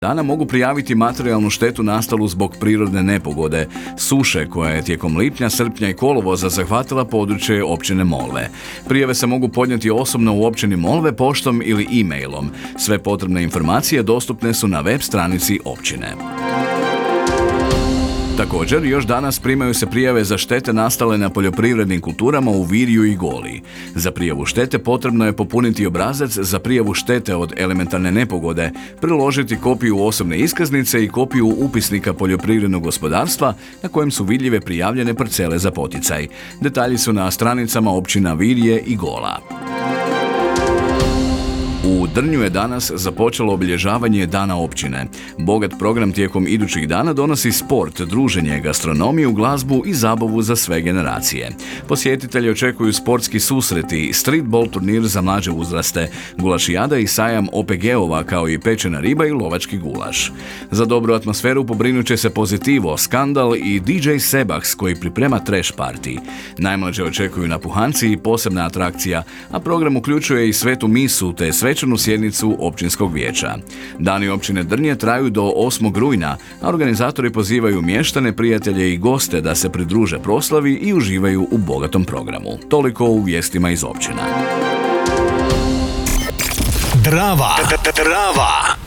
dana mogu prijaviti materijalnu štetu nastalu zbog prirodne nepogode, suše koja je tijekom lipnja, srpnja i kolovoza zahvatila područje općine Molve. Prijave se mogu podnijeti osobno u općini Molve poštom ili e-mailom. Sve potrebne informacije dostupne su na web stranici općine. Također, još danas primaju se prijave za štete nastale na poljoprivrednim kulturama u Virju i Goli. Za prijavu štete potrebno je popuniti obrazac za prijavu štete od elementarne nepogode, priložiti kopiju osobne iskaznice i kopiju upisnika poljoprivrednog gospodarstva na kojem su vidljive prijavljene parcele za poticaj. Detalji su na stranicama općina Virje i Gola. U Drnju je danas započelo obilježavanje Dana općine. Bogat program tijekom idućih dana donosi sport, druženje, gastronomiju, glazbu i zabavu za sve generacije. Posjetitelji očekuju sportski susreti, streetball turnir za mlađe uzraste, gulašijada i sajam OPG-ova kao i pečena riba i lovački gulaš. Za dobru atmosferu pobrinut će se Pozitivo, Skandal i DJ Sebax koji priprema trash party. Najmlađe očekuju napuhanci i posebna atrakcija, a program uključuje i svetu misu te svečanu sjednicu općinskog vijeća. Dani općine Drnje traju do 8. rujna, a organizatori pozivaju mještane, prijatelje i goste da se pridruže proslavi i uživaju u bogatom programu. Toliko u vijestima iz općina. Drava.